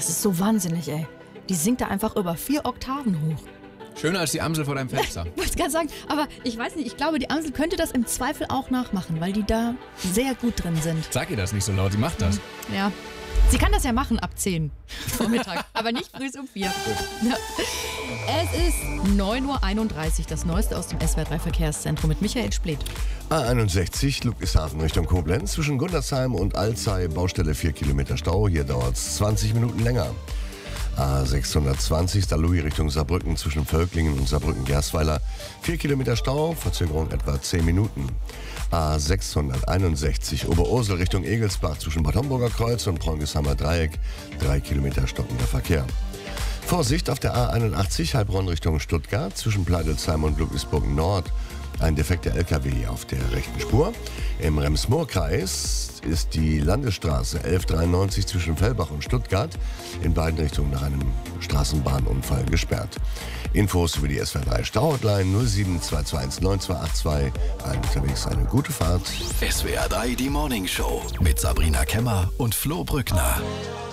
Das ist so wahnsinnig, ey. Die singt da einfach über 4 Oktaven hoch. Schöner als die Amsel vor deinem Fenster. Ich wollte gerade sagen, aber ich weiß nicht, ich glaube, die Amsel könnte das im Zweifel auch nachmachen, weil die da sehr gut drin sind. Sag ihr das nicht so laut, sie macht das. Ja. Sie kann das ja machen ab 10 Vormittag, aber nicht früh um 4. Ja. Es ist 9.31 Uhr, das Neueste aus dem SWR3 Verkehrszentrum mit Michael Spleth. A61 Ludwigshafen Richtung Koblenz zwischen Gundersheim und Alzey, Baustelle 4 Kilometer Stau, hier dauert es 20 Minuten länger. A620 Saarlouis Richtung Saarbrücken zwischen Völklingen und Saarbrücken-Gersweiler, 4 Kilometer Stau, Verzögerung etwa 10 Minuten. A661 Oberursel Richtung Egelsbach zwischen Bad Homburger Kreuz und Bronxheimer Dreieck, 3 Kilometer stockender Verkehr. Vorsicht auf der A81 Heilbronn Richtung Stuttgart zwischen Pleidelsheim und Ludwigsburg Nord. Ein defekter LKW auf der rechten Spur. Im Rems-Murr-Kreis ist die Landesstraße 1193 zwischen Fellbach und Stuttgart in beiden Richtungen nach einem Straßenbahnunfall gesperrt. Infos über die SWR3 Stau-Hotline 07 221 9282. Allen unterwegs eine gute Fahrt. SWR3 die Morning Show mit Sabrina Kemmer und Flo Brückner.